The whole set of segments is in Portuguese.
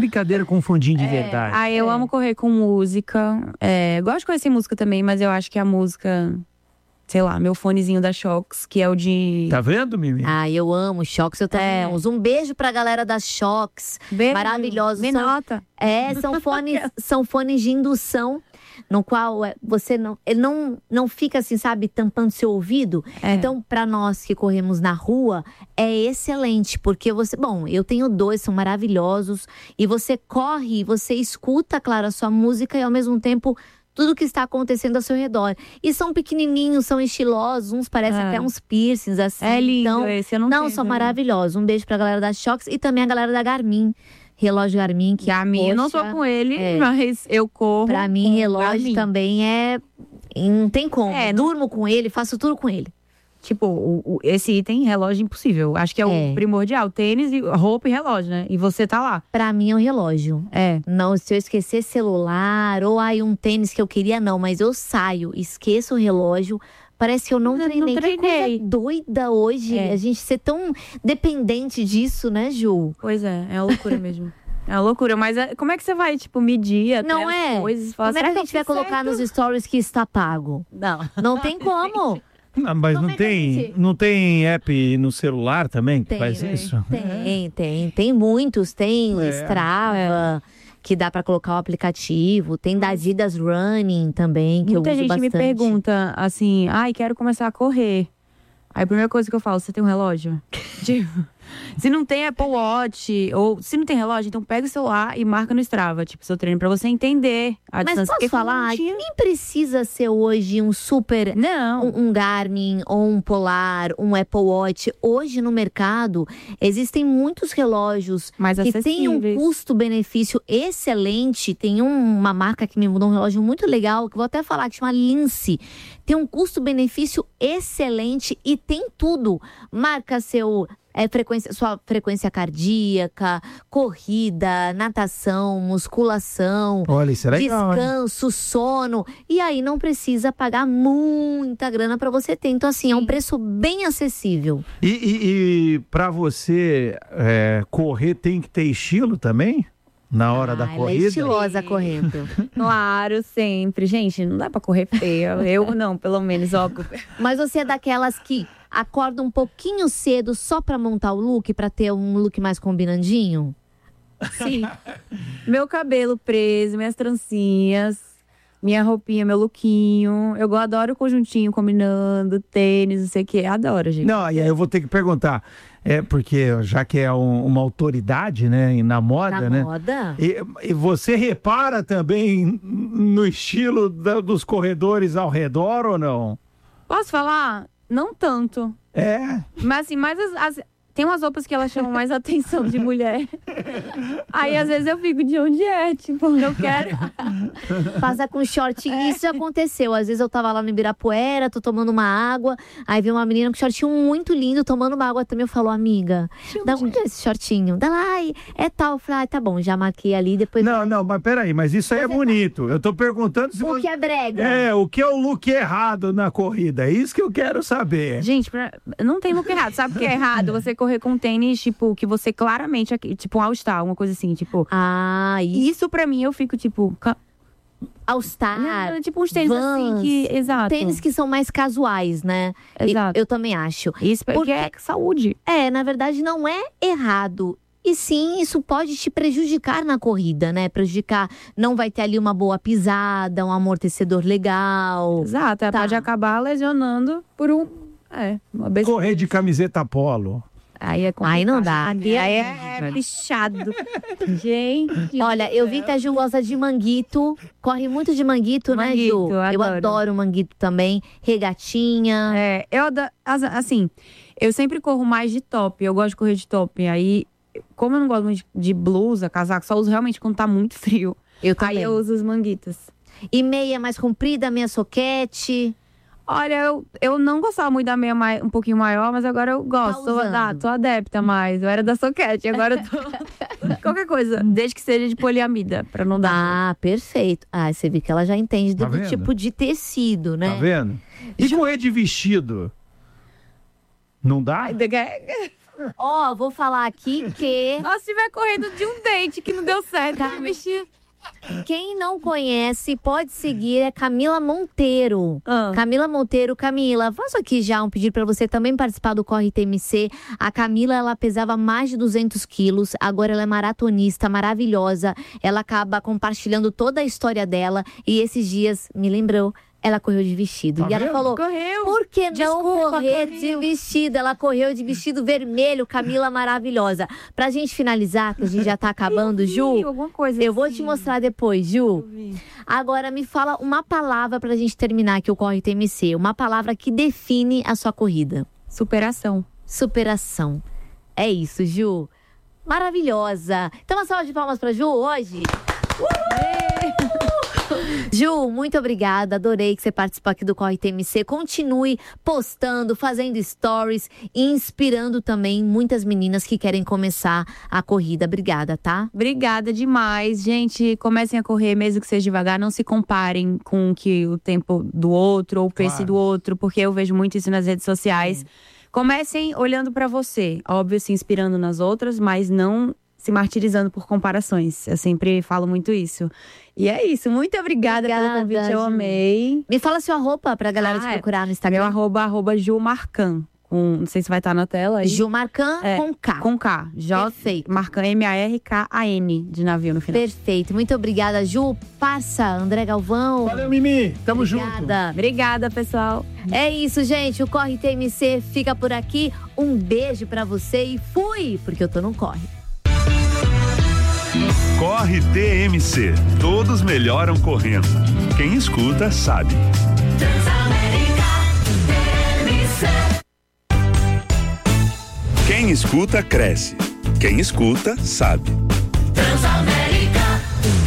Brincadeira com fundinho de verdade. Ah, eu amo correr com música. Gosto de conhecer música também, mas eu acho que a música... Sei lá, meu fonezinho da Shox, que é o de... Tá vendo, Mimi? Ah, eu amo Shox, eu também uso. Um beijo pra galera da Shox. Maravilhosos. Nota. São fones de indução, no qual ele não fica assim, sabe, tampando seu ouvido. Então, pra nós que corremos na rua, é excelente, porque eu tenho 2, são maravilhosos. E você corre, você escuta, claro, a sua música e ao mesmo tempo... tudo que está acontecendo ao seu redor. E são pequenininhos, são estilosos, uns parecem até uns piercings, assim. É lindo então, esse, eu não tenho são também. maravilhosos. Um beijo pra galera da Shox e também a galera da Garmin. Relógio Garmin, que Garmin, eu não tô com ele, mas eu corro. Pra mim, relógio Garmin. também não tem como. Durmo com ele, faço tudo com ele. Tipo, esse item, relógio impossível. Acho que é o primordial. Tênis, roupa e relógio, né? E você tá lá. Pra mim é um relógio. Não, se eu esquecer celular ou um tênis que eu queria, não. Mas eu saio, esqueço o relógio. Parece que eu não treinei. Que coisa doida hoje. A gente ser tão dependente disso, né, Ju? Pois é uma loucura mesmo. É uma loucura, mas como é que você vai, tipo, medir até não as coisas? Como é que a gente vai colocar nos stories que está pago? Não tem como. Não, mas não tem app no celular também que faz isso? Tem muitos. Tem Strava, que dá pra colocar o aplicativo. Tem da Adidas Running também, que eu uso bastante. Muita gente me pergunta assim, quero começar a correr. Aí a primeira coisa que eu falo, você tem um relógio? Tipo, se não tem Apple Watch, ou se não tem relógio, então pega o celular e marca no Strava, tipo, seu treino, pra você entender a distância. Mas posso falar, nem precisa ser hoje um super... Não. Um Garmin, ou um Polar, um Apple Watch. Hoje no mercado, existem muitos relógios mais que têm um custo-benefício excelente. Tem uma marca que me mudou um relógio muito legal, que eu vou até falar, que chama Lince. Tem um custo-benefício excelente e tem tudo. Marca sua frequência cardíaca, corrida, natação, musculação, olha, isso é legal, descanso, sono. E aí não precisa pagar muita grana para você ter. Então, assim, é um preço bem acessível. E para você correr tem que ter estilo também? Na hora da corrida? Ela é estilosa correndo. Claro, sempre. Gente, não dá pra correr feia. Eu não, pelo menos, óbvio. Mas você é daquelas que acorda um pouquinho cedo só pra montar o look, pra ter um look mais combinandinho? Sim. Meu cabelo preso, minhas trancinhas, minha roupinha, meu lookinho. Eu adoro o conjuntinho combinando, tênis, não sei o que. Adoro, gente. Não, e aí eu vou ter que perguntar. Porque já que é uma autoridade, né, na moda, né? Moda? E você repara também no estilo dos corredores ao redor ou não? Posso falar? Não tanto. Mas assim, tem umas roupas que elas chamam mais atenção de mulher. Aí, às vezes, eu fico de onde é, tipo, eu quero. Passa com shortinho. Isso já aconteceu. Às vezes eu tava lá no Ibirapuera, tô tomando uma água. Aí veio uma menina com shortinho muito lindo, tomando uma água também. Eu falo, amiga, da onde é esse shortinho? Da lá, é tal. Eu falei, tá bom, já marquei ali, depois... Não, mas peraí, mas isso aí é bonito. Eu tô perguntando se o que é brega. o que é o look errado na corrida? É isso que eu quero saber. Gente, não tem look errado. Sabe o que é errado? Você correr com tênis, tipo, que você claramente, tipo um All-Star, uma coisa assim, tipo... Isso pra mim, eu fico, tipo... All-Star, tipo uns tênis Vans, assim que... Exato. Tênis que são mais casuais, né? Exato. Eu também acho. Isso porque é saúde. Na verdade, não é errado. E sim, isso pode te prejudicar na corrida, né? Não vai ter ali uma boa pisada, um amortecedor legal. Exato, pode acabar lesionando por uma besteira. Correr de camiseta polo. Aí não dá. Aí é pichado. Gente. Olha, eu vi que a Ju gosta de manguito. Corre muito de manguito, né, Ju? Eu adoro manguito também. Regatinha. Eu adoro. Assim, eu sempre corro mais de top. Eu gosto de correr de top. Aí, como eu não gosto muito de blusa, casaco, só uso realmente quando tá muito frio. Eu também. Aí eu uso os manguitos. E meia mais comprida, meia soquete. Olha, eu não gostava muito da meia um pouquinho maior, mas agora eu gosto. Tô adepta mais. Eu era da soquete, agora eu tô... Qualquer coisa, desde que seja de poliamida, pra não dar... Perfeito. Você vê que ela já entende do tipo de tecido, né? Tá vendo? E correr de vestido? Não dá? Ó, vou falar aqui que... Nossa, se tiver correndo de um date que não deu certo, mexi. Quem não conhece, pode seguir, é Camila Monteiro. Camila Monteiro, Camila, faço aqui já um pedido para você também participar do Corre TMC. A Camila, ela pesava mais de 200 quilos, agora ela é maratonista, maravilhosa. Ela acaba compartilhando toda a história dela e esses dias me lembrou. Ela correu de vestido. E ela falou, por que não correr de vestido? Ela correu de vestido vermelho, Camila maravilhosa. Pra gente finalizar, que a gente já tá acabando, Ju, eu vou te mostrar depois, Ju. Agora me fala uma palavra pra gente terminar aqui o Corre TMC. Uma palavra que define a sua corrida. Superação. Superação. É isso, Ju. Maravilhosa. Então uma salva de palmas pra Ju hoje. Ju, muito obrigada, adorei que você participou aqui do Corre TMC. Continue postando, fazendo stories e inspirando também muitas meninas que querem começar a corrida. Obrigada, tá? Obrigada demais, gente. Comecem a correr, mesmo que seja devagar. Não se comparem com o tempo do outro ou o pace do outro, porque eu vejo muito isso nas redes sociais. Comecem olhando pra você, óbvio, se inspirando nas outras, mas não se martirizando por comparações. Eu sempre falo muito isso. E é isso. Muito obrigada pelo convite. Eu amei. Me fala sua arroba pra galera te procurar no Instagram. Meu arroba Jumarcan. Não sei se vai estar na tela aí. Jumarcan com K. Com K. Perfeito. Marcan, M-A-R-K-A-N, de navio no final. Perfeito. Muito obrigada, Ju. Passa, André Galvão. Valeu, Mimi. Tamo junto. Obrigada, pessoal. É isso, gente. O Corre TMC fica por aqui. Um beijo pra você e fui, porque eu tô no Corre. Corre TMC. Todos melhoram correndo. Quem escuta, sabe. Quem escuta, cresce. Quem escuta, sabe. Transamérica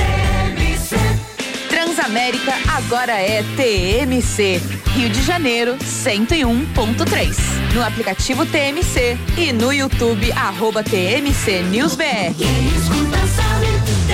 TMC. Transamérica agora é TMC. Rio de Janeiro, 101.3. No aplicativo TMC e no YouTube, @TMC News BR. Quem escuta sabe,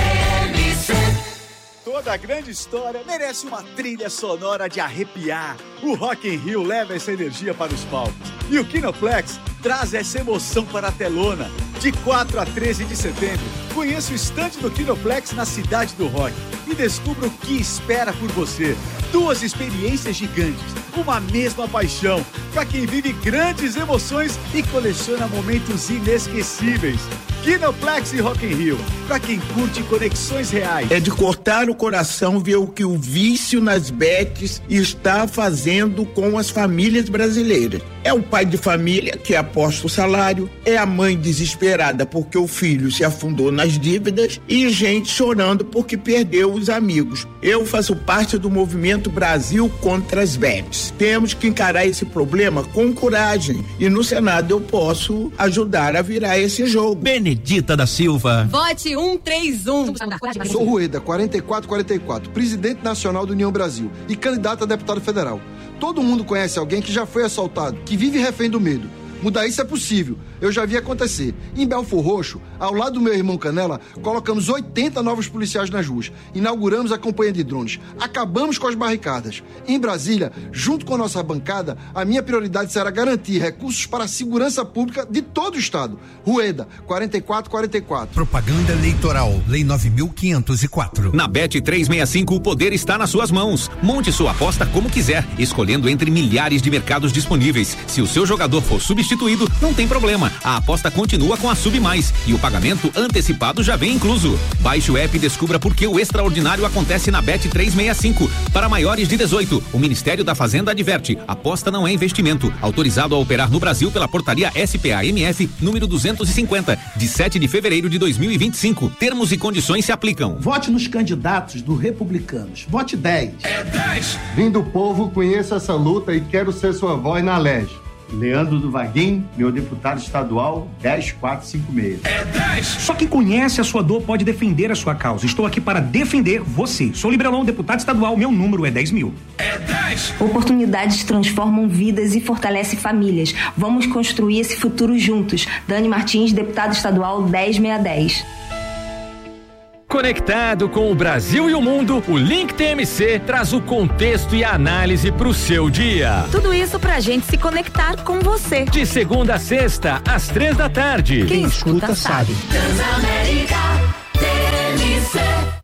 TMC. Toda grande história merece uma trilha sonora de arrepiar. O Rock in Rio leva essa energia para os palcos. E o Kinoplex traz essa emoção para a telona. De 4 a 13 de setembro, conheça o estande do Kinoplex na Cidade do Rock e descubra o que espera por você. 2 experiências gigantes, uma mesma paixão, para quem vive grandes emoções e coleciona momentos inesquecíveis. Kinoplex e Rock in Rio, para quem curte conexões reais. É de cortar o coração ver o que o vício nas bets está fazendo com as famílias brasileiras. É o pai de família que aposta o salário, é a mãe desesperada porque o filho se afundou nas dívidas e gente chorando porque perdeu os amigos. Eu faço parte do movimento Brasil contra as bets. Temos que encarar esse problema com coragem e no Senado eu posso ajudar a virar esse jogo. Benedita da Silva. Vote 131. Sou Rueda, 4444, presidente nacional do União Brasil e candidato a deputado federal. Todo mundo conhece alguém que já foi assaltado, que vive refém do medo. Mudar isso é possível. Eu já vi acontecer. Em Belfor Roxo, ao lado do meu irmão Canela, colocamos 80 novos policiais nas ruas. Inauguramos a campanha de drones. Acabamos com as barricadas. Em Brasília, junto com a nossa bancada, a minha prioridade será garantir recursos para a segurança pública de todo o estado. Rueda, 4444. Propaganda eleitoral, Lei 9.504. Na Bet365, o poder está nas suas mãos. Monte sua aposta como quiser, escolhendo entre milhares de mercados disponíveis. Se o seu jogador for substituído, não tem problema. A aposta continua com a Sub Mais e o pagamento antecipado já vem incluso. Baixe o app e descubra por que o extraordinário acontece na Bet365. Para maiores de 18, o Ministério da Fazenda adverte: aposta não é investimento. Autorizado a operar no Brasil pela portaria SPA-MF número 250, de 7 de fevereiro de 2025. Termos e condições se aplicam. Vote nos candidatos do Republicanos. Vote 10. É 10. Vim do povo, conheço essa luta e quero ser sua voz na LERJ. Leandro do Vaguinho, meu deputado estadual, 10456. É 10. Só quem conhece a sua dor pode defender a sua causa. Estou aqui para defender você. Sou Liberalão, deputado estadual, meu número é 10.000. É 10. Oportunidades transformam vidas e fortalecem famílias. Vamos construir esse futuro juntos. Dani Martins, deputado estadual, 10.610. Conectado com o Brasil e o mundo, o Link TMC traz o contexto e a análise para o seu dia. Tudo isso pra gente se conectar com você. De segunda a sexta, às 3:00. Quem escuta sabe. Transamérica TMC.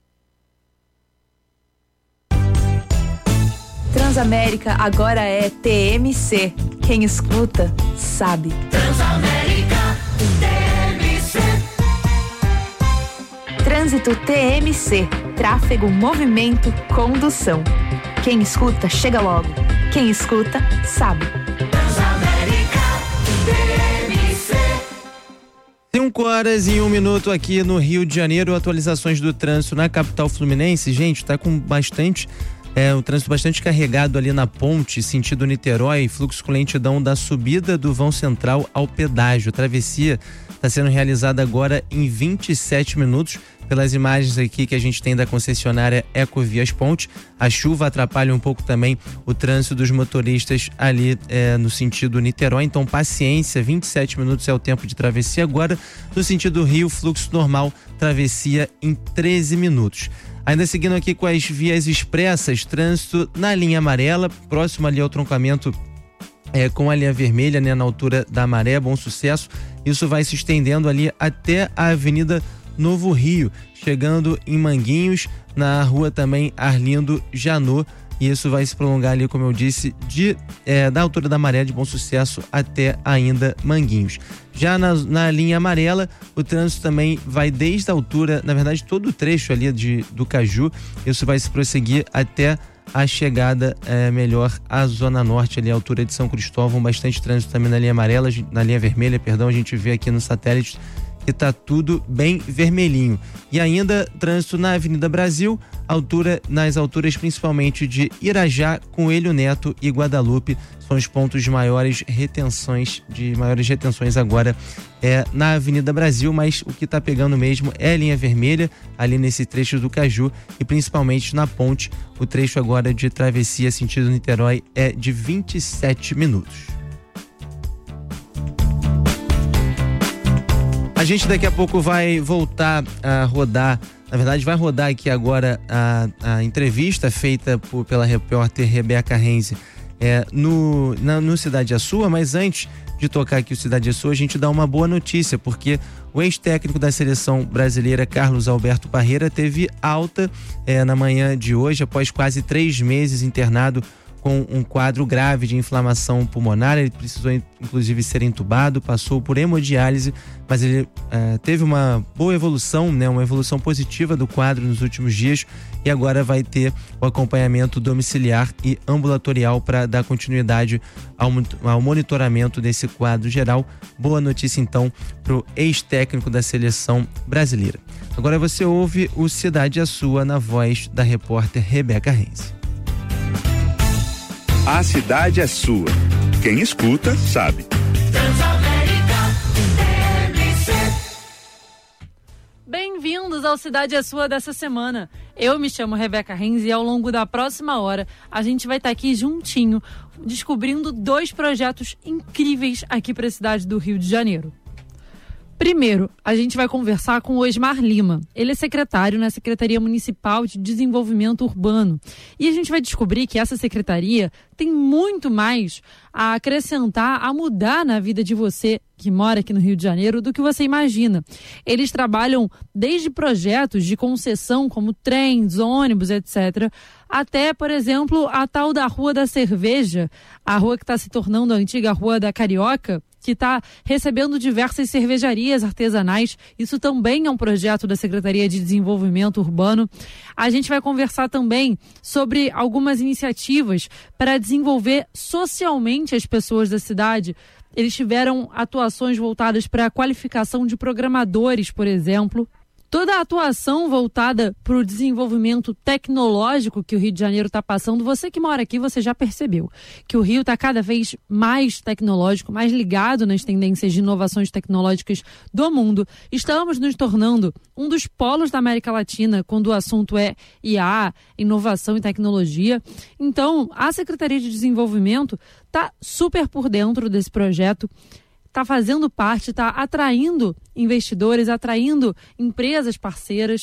Transamérica agora é TMC. Quem escuta sabe. Transamérica TMC. Trânsito TMC. Tráfego, movimento, condução. Quem escuta, chega logo. Quem escuta, sabe. Transamérica TMC. 5h01 aqui no Rio de Janeiro. Atualizações do trânsito na capital fluminense. Gente, tá com bastante... o trânsito bastante carregado ali na ponte, sentido Niterói, fluxo com lentidão da subida do vão central ao pedágio. A travessia está sendo realizada agora em 27 minutos. Pelas imagens aqui que a gente tem da concessionária Ecovias Ponte, a chuva atrapalha um pouco também o trânsito dos motoristas ali no sentido Niterói, então paciência, 27 minutos é o tempo de travessia. Agora, no sentido Rio, fluxo normal, travessia em 13 minutos. Ainda seguindo aqui com as vias expressas, trânsito na linha amarela, próximo ali ao troncamento com a linha vermelha, né, na altura da Maré, Bom Sucesso. Isso vai se estendendo ali até a Avenida Novo Rio, chegando em Manguinhos, na rua também Arlindo Janot, e isso vai se prolongar ali, como eu disse, da altura da Maré de Bom Sucesso até ainda Manguinhos. Já na linha amarela, o trânsito também vai desde a altura, na verdade todo o trecho ali do Caju, isso vai se prosseguir até a chegada melhor à Zona Norte, ali à altura de São Cristóvão. Bastante trânsito também na linha amarela, na linha vermelha, perdão, a gente vê aqui no satélite que tá tudo bem vermelhinho. E ainda trânsito na Avenida Brasil, nas alturas principalmente de Irajá, Coelho Neto e Guadalupe, são os pontos de maiores retenções agora na Avenida Brasil, mas o que tá pegando mesmo é a linha vermelha, ali nesse trecho do Caju, e principalmente na ponte, o trecho agora de travessia sentido Niterói é de 27 minutos. A gente daqui a pouco vai voltar a rodar, na verdade vai rodar aqui agora a entrevista feita pela repórter Rebeca Renzi no Cidade é Sua, mas antes de tocar aqui o Cidade é Sua, a gente dá uma boa notícia, porque o ex-técnico da seleção brasileira, Carlos Alberto Parreira, teve alta na manhã de hoje, após quase 3 meses internado com um quadro grave de inflamação pulmonar. Ele precisou inclusive ser entubado, passou por hemodiálise, mas ele teve uma boa evolução, né, uma evolução positiva do quadro nos últimos dias, e agora vai ter o acompanhamento domiciliar e ambulatorial para dar continuidade ao monitoramento desse quadro geral. Boa notícia então para o ex-técnico da seleção brasileira. Agora você ouve o Cidade é Sua na voz da repórter Rebeca Renzi. A cidade é sua. Quem escuta, sabe. Transamérica TMC. Bem-vindos ao Cidade é Sua dessa semana. Eu me chamo Rebeca Renzi e ao longo da próxima hora a gente vai estar aqui juntinho descobrindo 2 projetos incríveis aqui para a cidade do Rio de Janeiro. Primeiro, a gente vai conversar com o Osmar Lima. Ele é secretário na Secretaria Municipal de Desenvolvimento Urbano. E a gente vai descobrir que essa secretaria tem muito mais a acrescentar, a mudar na vida de você que mora aqui no Rio de Janeiro do que você imagina. Eles trabalham desde projetos de concessão, como trens, ônibus, etc., até, por exemplo, a tal da Rua da Cerveja, a rua que está se tornando a antiga Rua da Carioca, que está recebendo diversas cervejarias artesanais. Isso também é um projeto da Secretaria de Desenvolvimento Urbano. A gente vai conversar também sobre algumas iniciativas para desenvolver socialmente as pessoas da cidade. Eles tiveram atuações voltadas para a qualificação de programadores, por exemplo. Toda a atuação voltada para o desenvolvimento tecnológico que o Rio de Janeiro está passando, você que mora aqui, você já percebeu que o Rio está cada vez mais tecnológico, mais ligado nas tendências de inovações tecnológicas do mundo. Estamos nos tornando um dos polos da América Latina quando o assunto é IA, inovação e tecnologia. Então, a Secretaria de Desenvolvimento está super por dentro desse projeto, está fazendo parte, está atraindo investidores, atraindo empresas parceiras.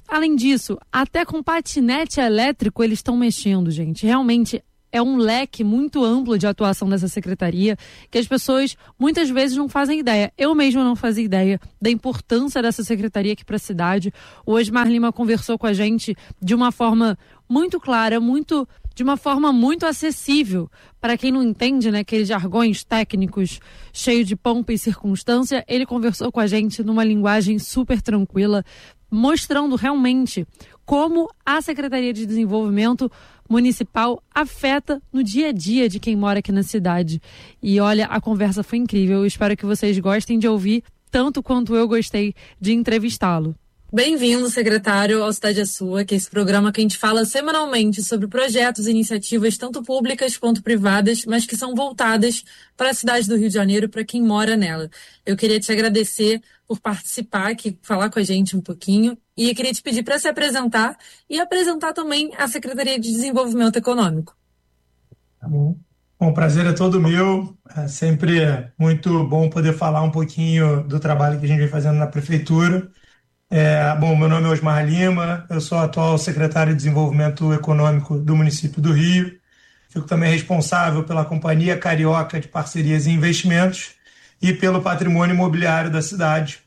Além disso, até com patinete elétrico eles estão mexendo, gente. Realmente é um leque muito amplo de atuação dessa secretaria que as pessoas muitas vezes não fazem ideia. Eu mesma não fazia ideia da importância dessa secretaria aqui para a cidade. O Osmar Lima conversou com a gente de uma forma muito clara, de uma forma muito acessível. Para quem não entende, né, aqueles jargões técnicos cheios de pompa e circunstância, ele conversou com a gente numa linguagem super tranquila, mostrando realmente como a Secretaria de Desenvolvimento Municipal afeta no dia a dia de quem mora aqui na cidade. E olha, a conversa foi incrível. Eu espero que vocês gostem de ouvir tanto quanto eu gostei de entrevistá-lo. Bem-vindo, secretário, ao Cidade é Sua, que é esse programa que a gente fala semanalmente sobre projetos e iniciativas, tanto públicas quanto privadas, mas que são voltadas para a cidade do Rio de Janeiro, para quem mora nela. Eu queria te agradecer por participar aqui, falar com a gente um pouquinho, e eu queria te pedir para se apresentar e apresentar também a Secretaria de Desenvolvimento Econômico. Tá bom. Bom, o prazer é todo meu. É sempre muito bom poder falar um pouquinho do trabalho que a gente vem fazendo na Prefeitura. Bom, meu nome é Osmar Lima, eu sou atual secretário de Desenvolvimento Econômico do município do Rio. Fico também responsável pela Companhia Carioca de Parcerias e Investimentos e pelo patrimônio imobiliário da cidade.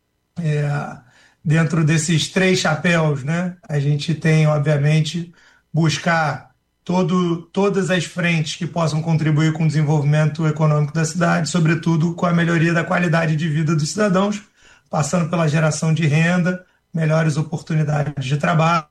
Dentro desses 3 chapéus, né, a gente tem, obviamente, buscar todas as frentes que possam contribuir com o desenvolvimento econômico da cidade, sobretudo com a melhoria da qualidade de vida dos cidadãos, passando pela geração de renda, melhores oportunidades de trabalho,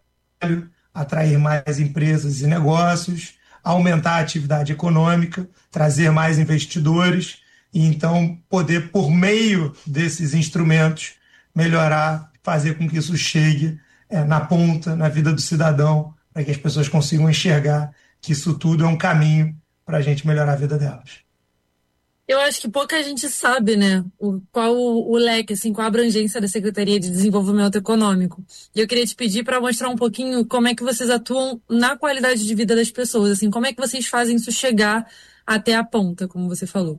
atrair mais empresas e negócios, aumentar a atividade econômica, trazer mais investidores e, então, poder, por meio desses instrumentos, melhorar, fazer com que isso chegue na ponta, na vida do cidadão, para que as pessoas consigam enxergar que isso tudo é um caminho para a gente melhorar a vida delas. Eu acho que pouca gente sabe, né, qual o leque, assim, qual a abrangência da Secretaria de Desenvolvimento Econômico. E eu queria te pedir para mostrar um pouquinho como é que vocês atuam na qualidade de vida das pessoas, assim, como é que vocês fazem isso chegar até a ponta, como você falou.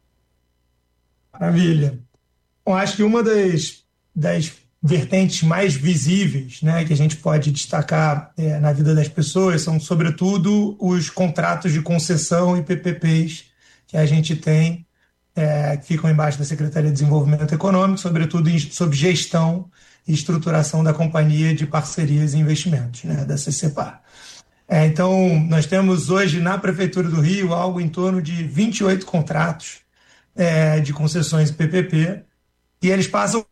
Maravilha. Eu acho que uma das vertentes mais visíveis, né, que a gente pode destacar na vida das pessoas são, sobretudo, os contratos de concessão e PPPs que a gente tem, que ficam embaixo da Secretaria de Desenvolvimento Econômico, sobretudo sob gestão e estruturação da Companhia de Parcerias e Investimentos, né, da CCPAR. Então, nós temos hoje na Prefeitura do Rio algo em torno de 28 contratos de concessões e PPP, e eles passam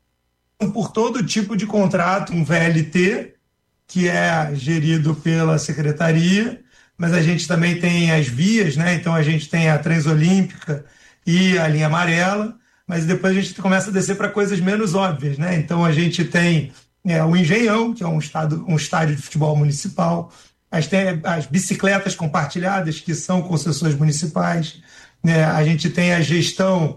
por todo tipo de contrato, um VLT, que é gerido pela Secretaria, mas a gente também tem as vias, né? Então a gente tem a Transolímpica e a linha amarela, mas depois a gente começa a descer para coisas menos óbvias, né? Então a gente tem o Engenhão, que é um estádio de futebol municipal, as bicicletas compartilhadas, que são concessões municipais, né? A gente tem a gestão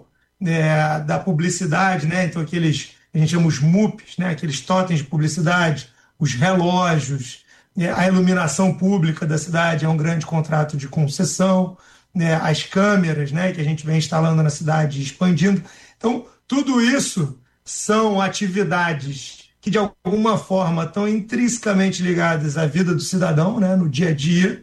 da publicidade, né? Então aqueles, a gente chama os MUPs, né? Aqueles totens de publicidade, os relógios, a iluminação pública da cidade é um grande contrato de concessão, né? As câmeras, né, que a gente vem instalando na cidade e expandindo. Então, tudo isso são atividades que, de alguma forma, estão intrinsecamente ligadas à vida do cidadão, né, no dia a dia.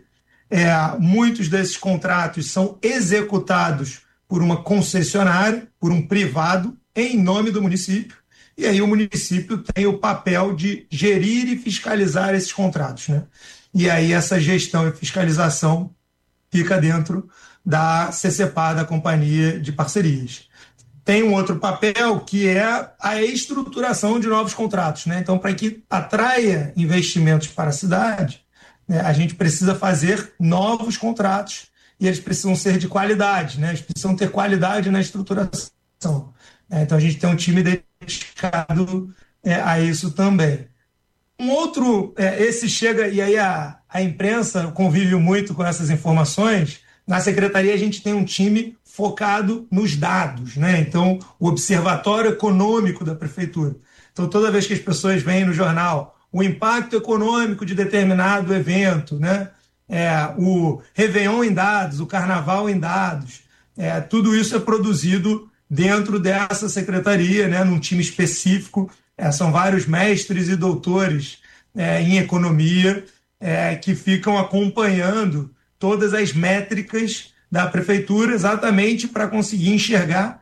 Muitos desses contratos são executados por uma concessionária, por um privado, em nome do município. E aí o município tem o papel de gerir e fiscalizar esses contratos, né? E aí essa gestão e fiscalização fica dentro da CCPAR, da Companhia de Parcerias. Tem um outro papel que é a estruturação de novos contratos, né? Então, para que atraia investimentos para a cidade, né, a gente precisa fazer novos contratos e eles precisam ser de qualidade, né? Eles precisam ter qualidade na estruturação. Então, a gente tem um time dedicado a isso também. Um outro, esse chega, e aí a imprensa convive muito com essas informações. Na Secretaria, a gente tem um time focado nos dados, né? Então, o Observatório Econômico da Prefeitura. Então, toda vez que as pessoas veem no jornal o impacto econômico de determinado evento, né? O Réveillon em dados, o Carnaval em dados, tudo isso é produzido dentro dessa secretaria, né, num time específico São vários mestres e doutores em economia que ficam acompanhando todas as métricas da prefeitura exatamente para conseguir enxergar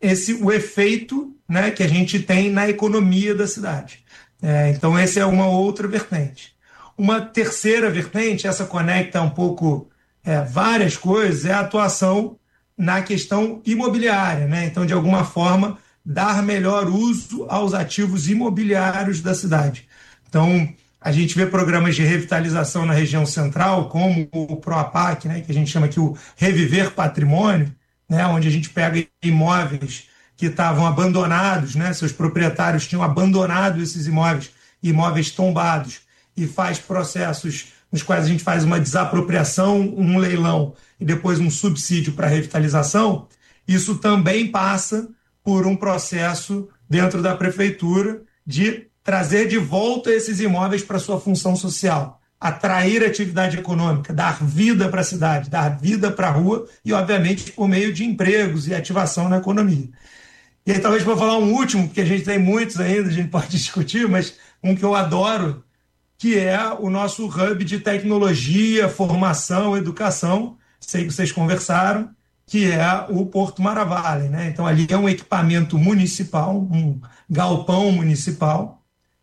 o efeito, né, que a gente tem na economia da cidade. Então, essa é uma outra vertente. Uma terceira vertente, essa conecta um pouco várias coisas, é a atuação na questão imobiliária, né? Então, de alguma forma, dar melhor uso aos ativos imobiliários da cidade. Então, a gente vê programas de revitalização na região central, como o PROAPAC, né, que a gente chama aqui o Reviver Patrimônio, né, onde a gente pega imóveis que estavam abandonados, né, seus proprietários tinham abandonado esses imóveis tombados, e faz processos nos quais a gente faz uma desapropriação, um leilão e depois um subsídio para revitalização. Isso também passa por um processo dentro da prefeitura de trazer de volta esses imóveis para sua função social, atrair atividade econômica, dar vida para a cidade, dar vida para a rua e, obviamente, por meio de empregos e ativação na economia. E aí, talvez, para falar um último, porque a gente tem muitos ainda, a gente pode discutir, mas um que eu adoro, que é o nosso hub de tecnologia, formação, educação, sei que vocês conversaram, que é o Porto Maravalha, né? Então, ali é um equipamento municipal, um galpão municipal,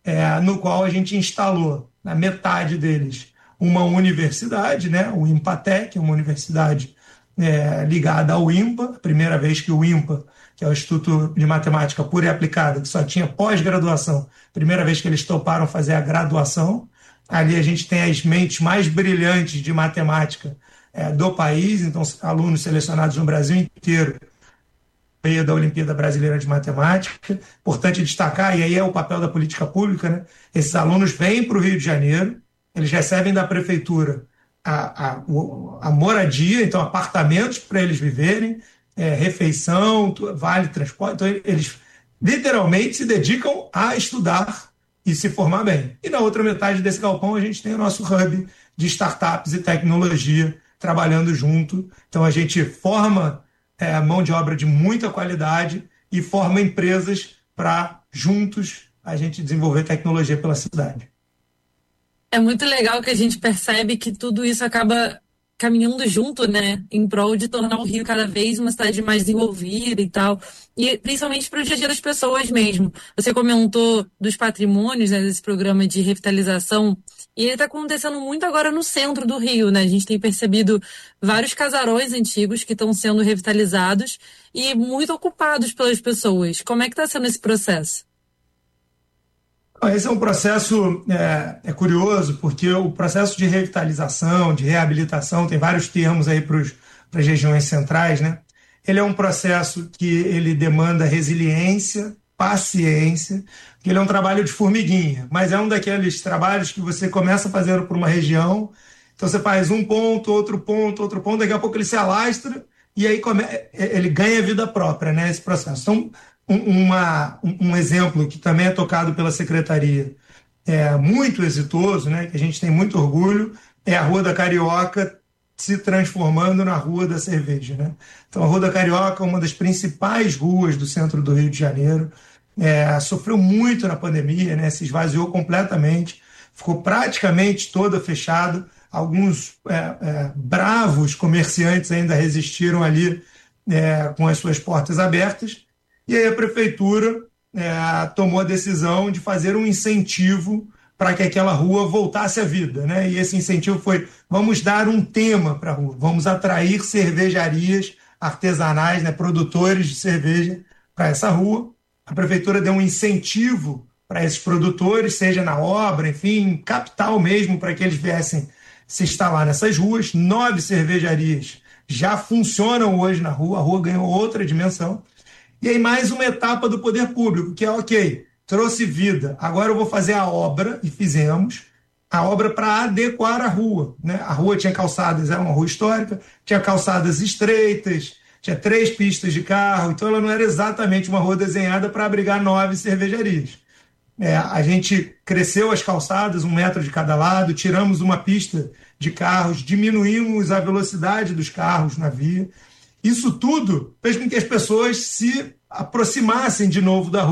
no qual a gente instalou, na metade deles, uma universidade, né? O IMPATEC, uma universidade ligada ao INPA, a primeira vez que o INPA, que é o Instituto de Matemática Pura e Aplicada, que só tinha pós-graduação, primeira vez que eles toparam fazer a graduação. Ali a gente tem as mentes mais brilhantes de matemática do país, então alunos selecionados no Brasil inteiro, meio da Olimpíada Brasileira de Matemática. Importante destacar, e aí é o papel da política pública, né? Esses alunos vêm para o Rio de Janeiro, eles recebem da prefeitura a moradia, então apartamentos para eles viverem, refeição, vale transporte, então eles literalmente se dedicam a estudar e se formar bem. E na outra metade desse galpão a gente tem o nosso hub de startups e tecnologia trabalhando junto. Então a gente forma mão de obra de muita qualidade e forma empresas para juntos a gente desenvolver tecnologia pela cidade. É muito legal que a gente percebe que tudo isso acaba caminhando junto, né, em prol de tornar o Rio cada vez uma cidade mais desenvolvida e tal, e principalmente para o dia a dia das pessoas mesmo. Você comentou dos patrimônios, né, desse programa de revitalização, e ele está acontecendo muito agora no centro do Rio, né? A gente tem percebido vários casarões antigos que estão sendo revitalizados e muito ocupados pelas pessoas. Como é que está sendo esse processo? Esse é um processo curioso, porque o processo de revitalização, de reabilitação, tem vários termos aí para as regiões centrais, né? Ele é um processo que ele demanda resiliência, paciência, que ele é um trabalho de formiguinha, mas é um daqueles trabalhos que você começa fazendo por uma região, então você faz um ponto, outro ponto, daqui a pouco ele se alastra e aí ele ganha vida própria, né, esse processo. Então, um exemplo que também é tocado pela Secretaria, muito exitoso, né, que a gente tem muito orgulho, é a Rua da Carioca se transformando na Rua da Cerveja, né? Então, a Rua da Carioca é uma das principais ruas do centro do Rio de Janeiro, sofreu muito na pandemia, né, se esvaziou completamente, ficou praticamente toda fechada, alguns bravos comerciantes ainda resistiram ali com as suas portas abertas, e aí a prefeitura tomou a decisão de fazer um incentivo para que aquela rua voltasse à vida, né? E esse incentivo foi: vamos dar um tema para a rua, vamos atrair cervejarias artesanais, né, produtores de cerveja para essa rua. A prefeitura deu um incentivo para esses produtores, seja na obra, enfim, capital mesmo, para que eles viessem se instalar nessas ruas. 9 cervejarias já funcionam hoje na rua, a rua ganhou outra dimensão. E aí mais uma etapa do poder público, que é, ok, trouxe vida, agora eu vou fazer a obra, e fizemos, a obra para adequar a rua, né? A rua tinha calçadas, era uma rua histórica, tinha calçadas estreitas, tinha 3 pistas de carro, então ela não era exatamente uma rua desenhada para abrigar 9 cervejarias. A gente cresceu as calçadas, 1 metro de cada lado, tiramos uma pista de carros, diminuímos a velocidade dos carros na via. Isso tudo fez com que as pessoas se aproximassem de novo da rua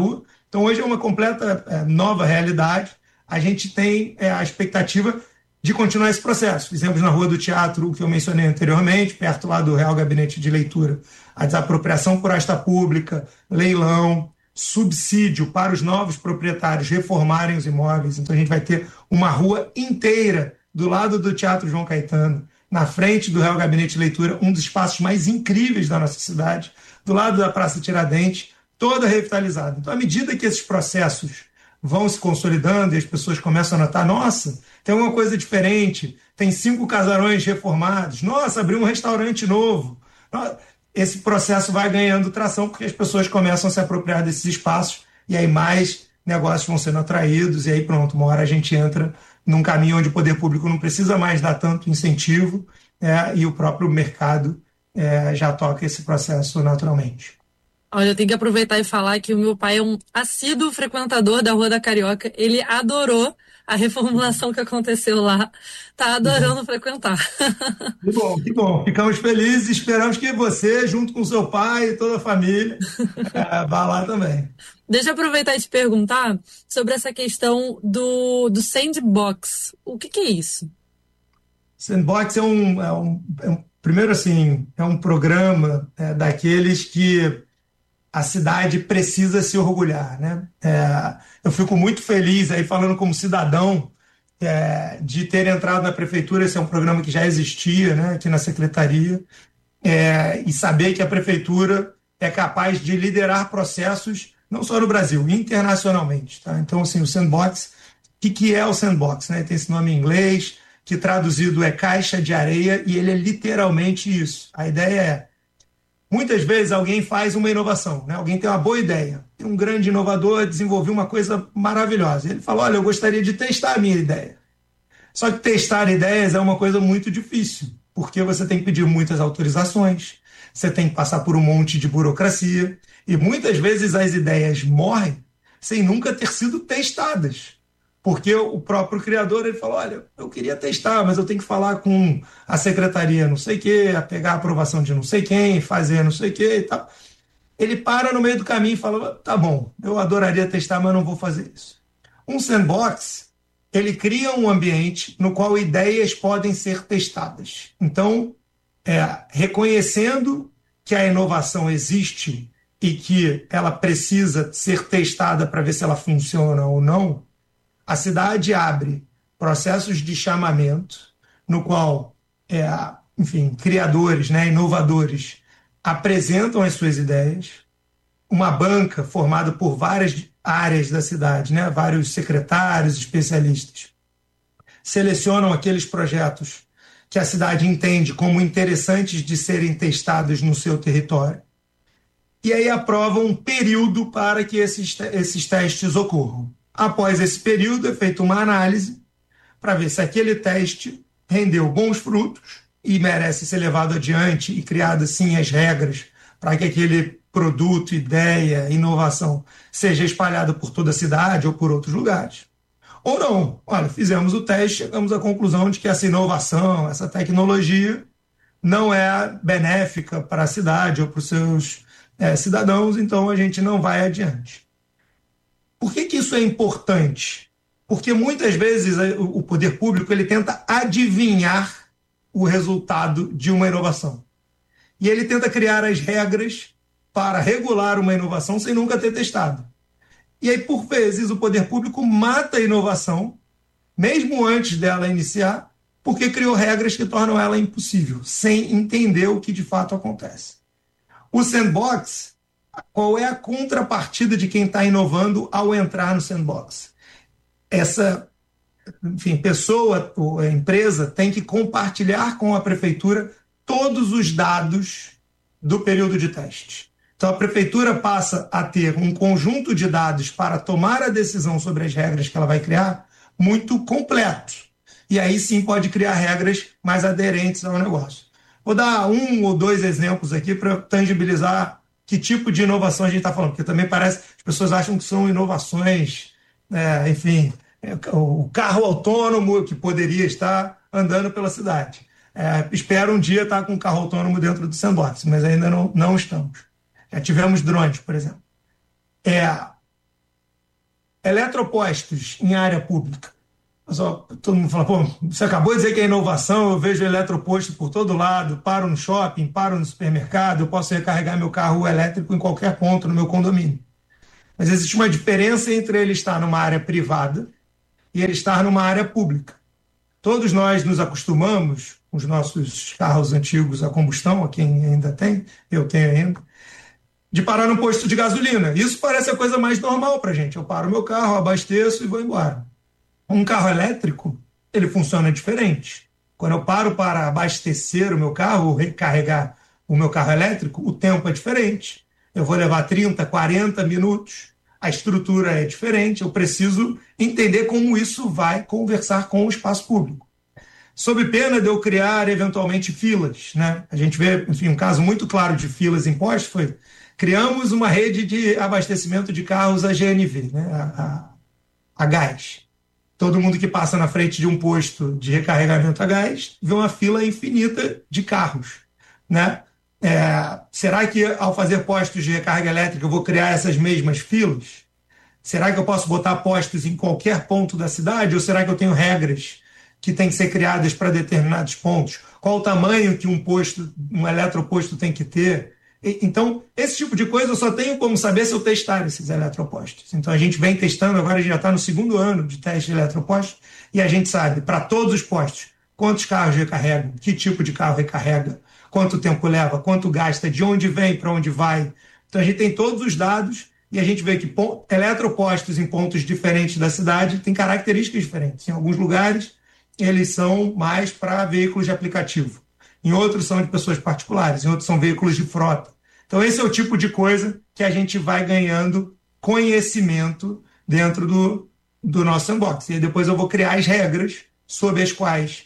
Então, hoje é uma completa nova realidade. A gente tem a expectativa de continuar esse processo. Fizemos na Rua do Teatro, o que eu mencionei anteriormente, perto lá do Real Gabinete de Leitura, a desapropriação por asta pública, leilão, subsídio para os novos proprietários reformarem os imóveis. Então, a gente vai ter uma rua inteira do lado do Teatro João Caetano, na frente do Real Gabinete de Leitura, um dos espaços mais incríveis da nossa cidade, do lado da Praça Tiradentes, toda revitalizada. Então, à medida que esses processos vão se consolidando e as pessoas começam a notar, nossa, tem alguma coisa diferente, tem 5 casarões reformados, nossa, abriu um restaurante novo. Esse processo vai ganhando tração porque as pessoas começam a se apropriar desses espaços e aí mais negócios vão sendo atraídos e aí pronto, uma hora a gente entra num caminho onde o poder público não precisa mais dar tanto incentivo e o próprio mercado já toca esse processo naturalmente. Olha, eu tenho que aproveitar e falar que o meu pai é um assíduo frequentador da Rua da Carioca. Ele adorou a reformulação que aconteceu lá. Tá adorando frequentar. Que bom. Ficamos felizes e esperamos que você, junto com seu pai e toda a família, vá lá também. Deixa eu aproveitar e te perguntar sobre essa questão do sandbox. O que é isso? Sandbox primeiro assim, é um programa daqueles que a cidade precisa se orgulhar, né? Eu fico muito feliz aí falando como cidadão de ter entrado na prefeitura. Esse é um programa que já existia, né, aqui na secretaria, e saber que a prefeitura é capaz de liderar processos não só no Brasil, internacionalmente, tá? Então, assim, o sandbox, o que é o sandbox, né? Tem esse nome em inglês, que traduzido é caixa de areia, e ele é literalmente isso. A ideia é, muitas vezes alguém faz uma inovação, né? Alguém tem uma boa ideia, tem um grande inovador, desenvolveu uma coisa maravilhosa. Ele fala, olha, eu gostaria de testar a minha ideia. Só que testar ideias é uma coisa muito difícil, porque você tem que pedir muitas autorizações, você tem que passar por um monte de burocracia, e muitas vezes as ideias morrem sem nunca ter sido testadas. Porque o próprio criador, ele falou, olha, eu queria testar, mas eu tenho que falar com a secretaria não sei o quê, pegar a aprovação de não sei quem, fazer não sei o quê e tal. Ele para no meio do caminho e fala, tá bom, eu adoraria testar, mas não vou fazer isso. Um sandbox, ele cria um ambiente no qual ideias podem ser testadas. Então, reconhecendo que a inovação existe e que ela precisa ser testada para ver se ela funciona ou não, a cidade abre processos de chamamento no qual, criadores, né, inovadores apresentam as suas ideias, uma banca formada por várias áreas da cidade, né, vários secretários, especialistas, selecionam aqueles projetos que a cidade entende como interessantes de serem testados no seu território, e aí aprovam um período para que esses testes ocorram. Após esse período, é feita uma análise para ver se aquele teste rendeu bons frutos e merece ser levado adiante e criadas, sim, as regras para que aquele produto, ideia, inovação seja espalhado por toda a cidade ou por outros lugares. Ou não. Olha, fizemos o teste, chegamos à conclusão de que essa inovação, essa tecnologia não é benéfica para a cidade ou para os seus cidadãos, então a gente não vai adiante. Por que isso é importante? Porque muitas vezes o poder público ele tenta adivinhar o resultado de uma inovação. E ele tenta criar as regras para regular uma inovação sem nunca ter testado. E aí, por vezes, o poder público mata a inovação, mesmo antes dela iniciar, porque criou regras que tornam ela impossível, sem entender o que de fato acontece. O sandbox, qual é a contrapartida de quem está inovando ao entrar no sandbox? Essa pessoa ou empresa tem que compartilhar com a prefeitura todos os dados do período de teste. Então, a prefeitura passa a ter um conjunto de dados para tomar a decisão sobre as regras que ela vai criar muito completo. E aí sim pode criar regras mais aderentes ao negócio. Vou dar 1 ou 2 exemplos aqui para tangibilizar que tipo de inovação a gente está falando, porque também parece, as pessoas acham que são inovações, o carro autônomo que poderia estar andando pela cidade. Espero um dia estar com um carro autônomo dentro do sandbox, mas ainda não estamos. Já tivemos drones, por exemplo. Eletropostos em área pública. Todo mundo fala, pô, você acabou de dizer que é inovação, eu vejo eletroposto por todo lado, paro no shopping, paro no supermercado, eu posso recarregar meu carro elétrico em qualquer ponto no meu condomínio. Mas existe uma diferença entre ele estar numa área privada e ele estar numa área pública. Todos nós nos acostumamos, com os nossos carros antigos a combustão, a quem ainda tem, eu tenho ainda, de parar num posto de gasolina. Isso parece a coisa mais normal para a gente. Eu paro meu carro, abasteço e vou embora. Um carro elétrico, ele funciona diferente. Quando eu paro para abastecer o meu carro, recarregar o meu carro elétrico, o tempo é diferente. Eu vou levar 30, 40 minutos. A estrutura é diferente. Eu preciso entender como isso vai conversar com o espaço público. Sob pena de eu criar, eventualmente, filas, né? A gente vê, enfim, um caso muito claro de filas em postos foi: criamos uma rede de abastecimento de carros a GNV, né? a gás. Todo mundo que passa na frente de um posto de recarregamento a gás vê uma fila infinita de carros, né? Será que ao fazer postos de recarga elétrica eu vou criar essas mesmas filas? Será que eu posso botar postos em qualquer ponto da cidade? Ou será que eu tenho regras que têm que ser criadas para determinados pontos? Qual o tamanho que um eletroposto tem que ter? Então, esse tipo de coisa eu só tenho como saber se eu testar esses eletropostos. Então, a gente vem testando, agora a gente já está no 2º ano de teste de eletropostos, e a gente sabe, para todos os postos, quantos carros recarregam, que tipo de carro recarrega, quanto tempo leva, quanto gasta, de onde vem, para onde vai. Então, a gente tem todos os dados e a gente vê que eletropostos em pontos diferentes da cidade têm características diferentes. Em alguns lugares, eles são mais para veículos de aplicativo. Em outros são de pessoas particulares, em outros são veículos de frota. Então, esse é o tipo de coisa que a gente vai ganhando conhecimento dentro do nosso sandbox. E depois eu vou criar as regras sob as quais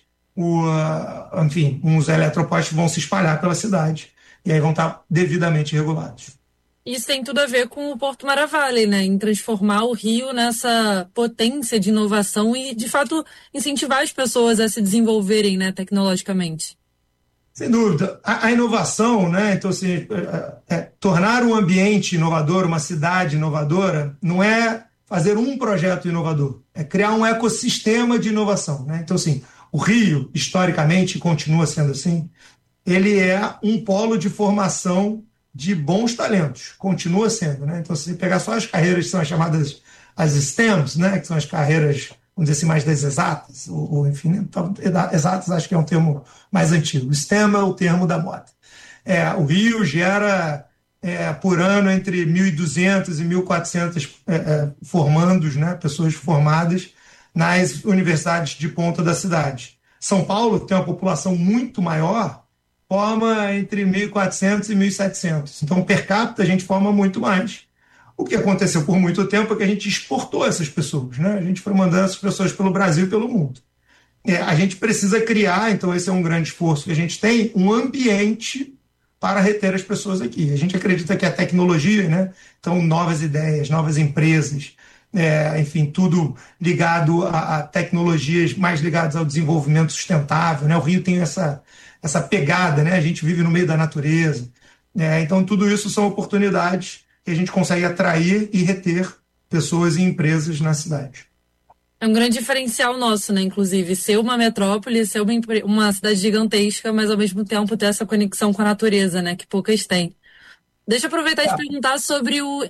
os eletropostos vão se espalhar pela cidade e aí vão estar devidamente regulados. Isso tem tudo a ver com o Porto Maravilha, né? Em transformar o Rio nessa potência de inovação e, de fato, incentivar as pessoas a se desenvolverem, né, tecnologicamente. Sem dúvida. A inovação, né? Então, assim, tornar um ambiente inovador, uma cidade inovadora, não é fazer um projeto inovador, é criar um ecossistema de inovação, né? Então, assim, o Rio, historicamente, continua sendo assim, ele é um polo de formação de bons talentos, continua sendo, né? Então, se você pegar só as carreiras que são as chamadas as STEMs, né? Que são as carreiras, vamos dizer assim, mais das exatas, ou enfim, então, exatas acho que é um termo mais antigo. STEM é o termo da moda. O Rio gera, por ano, entre 1.200 e 1.400 formandos, né? Pessoas formadas nas universidades de ponta da cidade. São Paulo, que tem uma população muito maior, forma entre 1.400 e 1.700. Então, per capita, a gente forma muito mais. O que aconteceu por muito tempo é que a gente exportou essas pessoas, né? A gente foi mandando essas pessoas pelo Brasil e pelo mundo. A gente precisa criar, então esse é um grande esforço que a gente tem, um ambiente para reter as pessoas aqui. A gente acredita que a tecnologia, né? Então, novas ideias, novas empresas, enfim, tudo ligado a tecnologias mais ligadas ao desenvolvimento sustentável, né? O Rio tem essa pegada, né? A gente vive no meio da natureza. Então, tudo isso são oportunidades que a gente consegue atrair e reter pessoas e empresas na cidade. É um grande diferencial nosso, né? Inclusive, ser uma metrópole, ser uma cidade gigantesca, mas ao mesmo tempo ter essa conexão com a natureza, né? Que poucas têm. Deixa eu aproveitar e te perguntar sobre o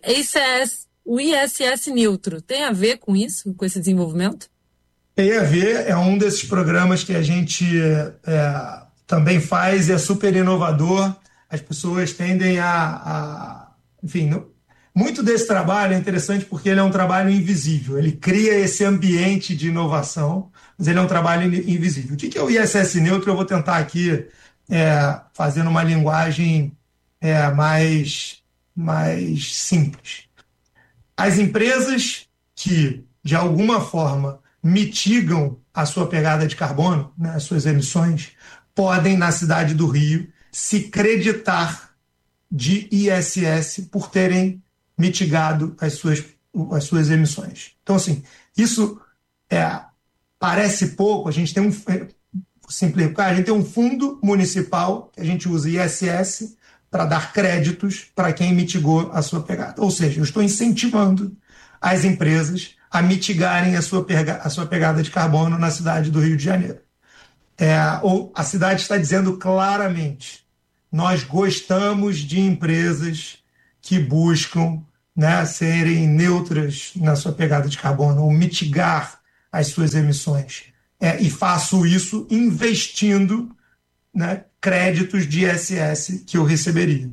ISS Neutro. Tem a ver com isso, com esse desenvolvimento? Tem a ver, é um desses programas que a gente também faz e é super inovador. As pessoas tendem enfim, muito desse trabalho é interessante porque ele é um trabalho invisível. Ele cria esse ambiente de inovação, mas ele é um trabalho invisível. O que é o ISS Neutro? Eu vou tentar aqui fazer uma linguagem mais simples. As empresas que, de alguma forma, mitigam a sua pegada de carbono, né, as suas emissões, podem, na cidade do Rio, se creditar de ISS por terem mitigado as suas emissões. Então, assim, isso parece pouco. A gente tem simplificar, a gente tem um fundo municipal que a gente usa ISS para dar créditos para quem mitigou a sua pegada. Ou seja, eu estou incentivando as empresas a mitigarem a sua pegada de carbono na cidade do Rio de Janeiro. A cidade está dizendo claramente: nós gostamos de empresas que buscam, né, serem neutras na sua pegada de carbono, ou mitigar as suas emissões. E faço isso investindo, né, créditos de ISS que eu receberia.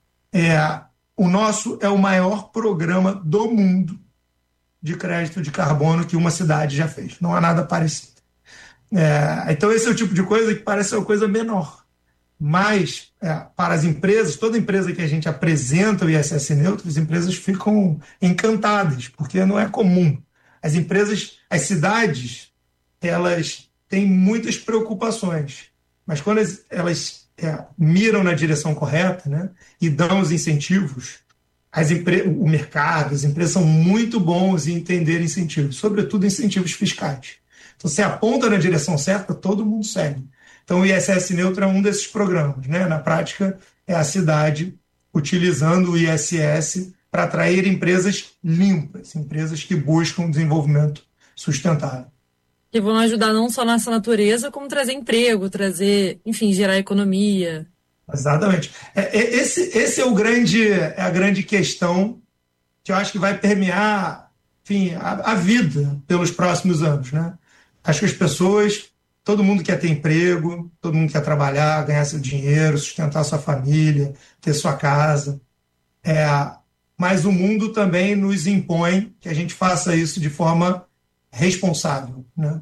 O nosso é o maior programa do mundo de crédito de carbono que uma cidade já fez. Não há nada parecido. Então esse é o tipo de coisa que parece uma coisa menor. Mas, para as empresas, toda empresa que a gente apresenta o ISS neutro, as empresas ficam encantadas, porque não é comum. As cidades, elas têm muitas preocupações, mas quando elas miram na direção correta, né, e dão os incentivos, o mercado, as empresas são muito bons em entender incentivos, sobretudo incentivos fiscais. Então, se aponta na direção certa, todo mundo segue. Então, o ISS neutro é um desses programas, né? Na prática, é a cidade utilizando o ISS para atrair empresas limpas, empresas que buscam desenvolvimento sustentável. Que vão ajudar não só nessa natureza, como trazer emprego, gerar economia. Exatamente. Esse é a grande questão que eu acho que vai permear, a vida pelos próximos anos, né? Acho que as pessoas, todo mundo quer ter emprego, todo mundo quer trabalhar, ganhar seu dinheiro, sustentar sua família, ter sua casa. Mas o mundo também nos impõe que a gente faça isso de forma responsável, né?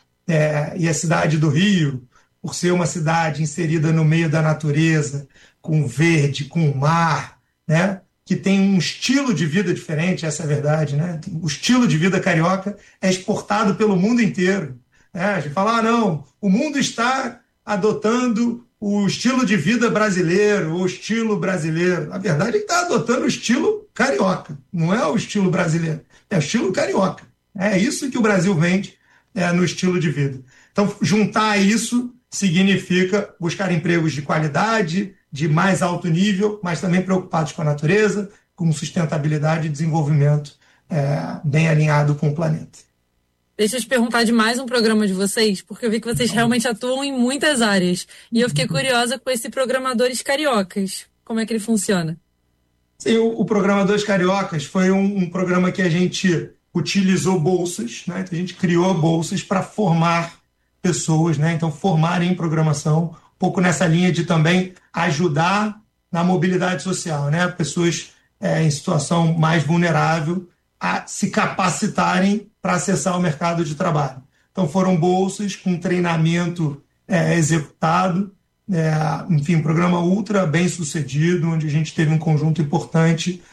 E a cidade do Rio, por ser uma cidade inserida no meio da natureza, com verde, com mar, né? Que tem um estilo de vida diferente, essa é a verdade, né? O estilo de vida carioca é exportado pelo mundo inteiro. A gente fala, não, o mundo está adotando o estilo de vida brasileiro, o estilo brasileiro. Na verdade, ele está adotando o estilo carioca, não é o estilo brasileiro, é o estilo carioca. É isso que o Brasil vende no estilo de vida. Então, juntar isso significa buscar empregos de qualidade, de mais alto nível, mas também preocupados com a natureza, com sustentabilidade e desenvolvimento bem alinhado com o planeta. Deixa eu te perguntar de mais um programa de vocês, porque eu vi que vocês realmente atuam em muitas áreas. E eu fiquei curiosa com esse Programadores Cariocas. Como é que ele funciona? Sim, o Programadores Cariocas foi um programa que a gente utilizou bolsas, né? Então a gente criou bolsas para formar pessoas, né? Então formar em programação, um pouco nessa linha de também ajudar na mobilidade social, né? Pessoas em situação mais vulnerável a se capacitarem para acessar o mercado de trabalho. Então foram bolsas com treinamento executado, um programa ultra bem sucedido, onde a gente teve um conjunto importante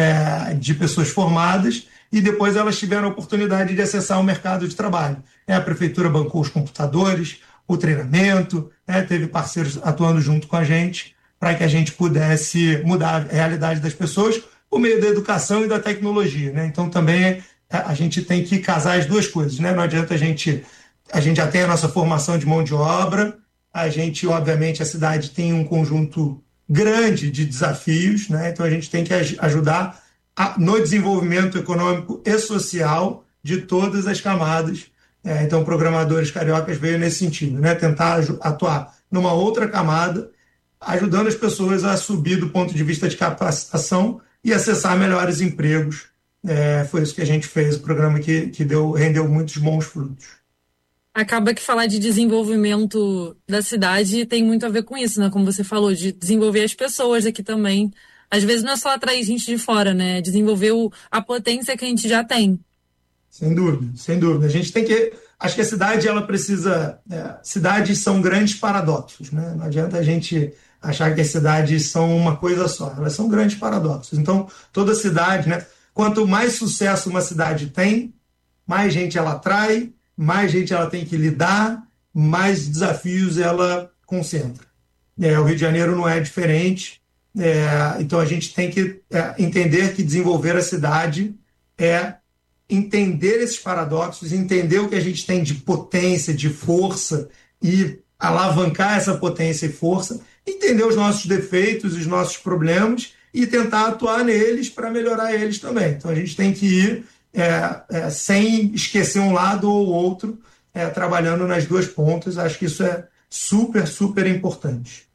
de pessoas formadas e depois elas tiveram a oportunidade de acessar o mercado de trabalho. A prefeitura bancou os computadores, o treinamento, teve parceiros atuando junto com a gente para que a gente pudesse mudar a realidade das pessoas por meio da educação e da tecnologia, né? Então também a gente tem que casar as duas coisas, né? Não adianta a gente já tem a nossa formação de mão de obra, a gente, obviamente, a cidade tem um conjunto grande de desafios, né? Então a gente tem que ajudar no desenvolvimento econômico e social de todas as camadas. Então, Programadores Cariocas veio nesse sentido, né? Tentar atuar numa outra camada, ajudando as pessoas a subir do ponto de vista de capacitação e acessar melhores empregos. Foi isso que a gente fez, o programa que rendeu muitos bons frutos. Acaba que falar de desenvolvimento da cidade tem muito a ver com isso, né? Como você falou, de desenvolver as pessoas aqui também. Às vezes não é só atrair gente de fora, né? Desenvolver a potência que a gente já tem. Sem dúvida, sem dúvida. A gente tem que... Acho que a cidade, ela precisa... cidades são grandes paradoxos, né? Não adianta a gente achar que as cidades são uma coisa só. Elas são grandes paradoxos. Então, toda cidade, né? Quanto mais sucesso uma cidade tem, mais gente ela atrai, mais gente ela tem que lidar, mais desafios ela concentra. O Rio de Janeiro não é diferente. Então, a gente tem que entender que desenvolver a cidade é entender esses paradoxos, entender o que a gente tem de potência, de força e alavancar essa potência e força, entender os nossos defeitos, os nossos problemas e tentar atuar neles para melhorar eles também. Então a gente tem que ir sem esquecer um lado ou outro, trabalhando nas duas pontas. Acho que isso é super, super importante.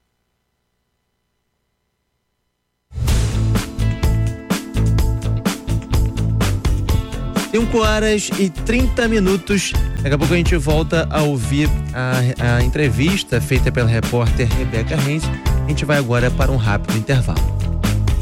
Cinco horas e 30 minutos. Daqui a pouco a gente volta a ouvir a entrevista feita pela repórter Rebeca Renz. A gente vai agora para um rápido intervalo.